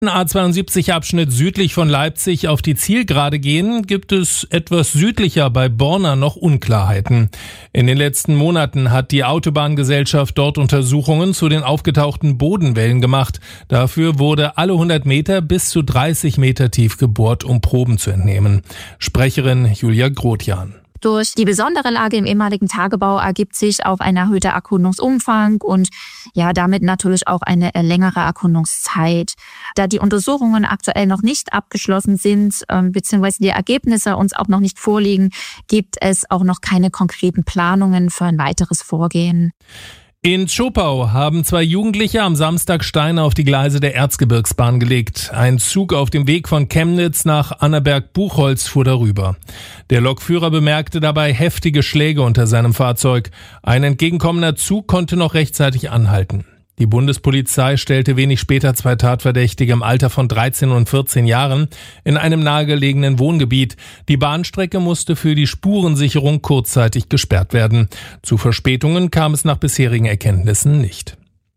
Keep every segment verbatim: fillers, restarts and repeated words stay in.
A zweiundsiebzig-Abschnitt südlich von Leipzig auf die Zielgerade gehen, gibt es etwas südlicher bei Borna noch Unklarheiten. In den letzten Monaten hat die Autobahngesellschaft dort Untersuchungen zu den aufgetauchten Bodenwellen gemacht. Dafür wurde alle hundert Meter bis zu dreißig Meter tief gebohrt, um Proben zu entnehmen. Sprecherin Julia Grothjan. Durch die besondere Lage im ehemaligen Tagebau ergibt sich auch ein erhöhter Erkundungsumfang und ja damit natürlich auch eine längere Erkundungszeit. Da die Untersuchungen aktuell noch nicht abgeschlossen sind, ähm, beziehungsweise die Ergebnisse uns auch noch nicht vorliegen, gibt es auch noch keine konkreten Planungen für ein weiteres Vorgehen. In Zschopau haben zwei Jugendliche am Samstag Steine auf die Gleise der Erzgebirgsbahn gelegt. Ein Zug auf dem Weg von Chemnitz nach Annaberg-Buchholz fuhr darüber. Der Lokführer bemerkte dabei heftige Schläge unter seinem Fahrzeug. Ein entgegenkommender Zug konnte noch rechtzeitig anhalten. Die Bundespolizei stellte wenig später zwei Tatverdächtige im Alter von dreizehn und vierzehn Jahren in einem nahegelegenen Wohngebiet. Die Bahnstrecke musste für die Spurensicherung kurzzeitig gesperrt werden. Zu Verspätungen kam es nach bisherigen Erkenntnissen nicht.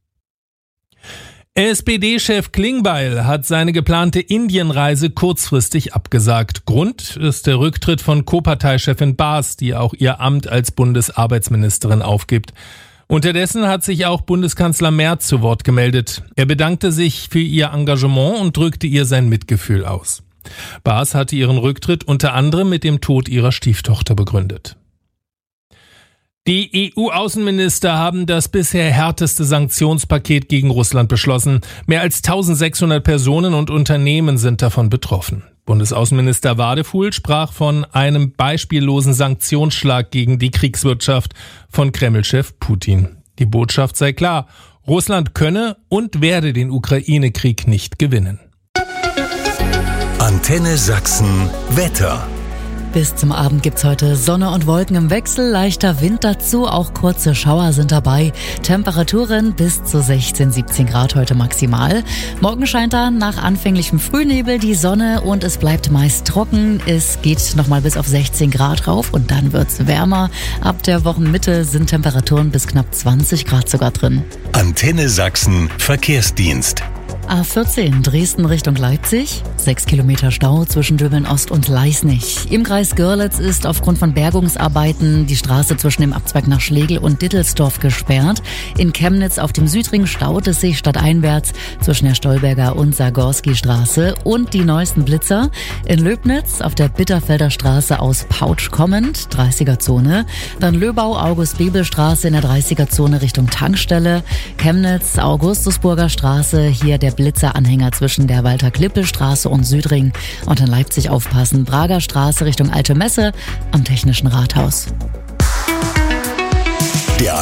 S P D-Chef Klingbeil hat seine geplante Indienreise kurzfristig abgesagt. Grund ist der Rücktritt von Co-Parteichefin Baas, die auch ihr Amt als Bundesarbeitsministerin aufgibt. Unterdessen hat sich auch Bundeskanzler Merz zu Wort gemeldet. Er bedankte sich für ihr Engagement und drückte ihr sein Mitgefühl aus. Baas hatte ihren Rücktritt unter anderem mit dem Tod ihrer Stieftochter begründet. Die E U-Außenminister haben das bisher härteste Sanktionspaket gegen Russland beschlossen. Mehr als eintausendsechshundert Personen und Unternehmen sind davon betroffen. Bundesaußenminister Wadefuhl sprach von einem beispiellosen Sanktionsschlag gegen die Kriegswirtschaft von Kreml-Chef Putin. Die Botschaft sei klar: Russland könne und werde den Ukraine-Krieg nicht gewinnen. Antenne Sachsen Wetter. Bis zum Abend gibt's heute Sonne und Wolken im Wechsel, leichter Wind dazu, auch kurze Schauer sind dabei. Temperaturen bis zu sechzehn, siebzehn Grad heute maximal. Morgen scheint dann nach anfänglichem Frühnebel die Sonne und es bleibt meist trocken. Es geht nochmal bis auf sechzehn Grad rauf und dann wird's wärmer. Ab der Wochenmitte sind Temperaturen bis knapp zwanzig Grad sogar drin. Antenne Sachsen Verkehrsdienst. A vierzehn Dresden Richtung Leipzig, sechs Kilometer Stau zwischen Döbeln Ost und Leisnig. Im Kreis Görlitz ist aufgrund von Bergungsarbeiten die Straße zwischen dem Abzweig nach Schlegel und Dittelsdorf gesperrt. In Chemnitz auf dem Südring staut es sich stadteinwärts zwischen der Stolberger und Sargorski-Straße und die neuesten Blitzer. In Löbnitz auf der Bitterfelder Straße aus Pautsch kommend, dreißiger-Zone. Dann Löbau-August-Bebel-Straße in der dreißiger-Zone Richtung Tankstelle. Chemnitz, Augustusburger Straße, hier der Blitzeranhänger zwischen der Walter-Klippel-Straße und Südring. Und in Leipzig aufpassen, Prager Straße Richtung Alte Messe am Technischen Rathaus.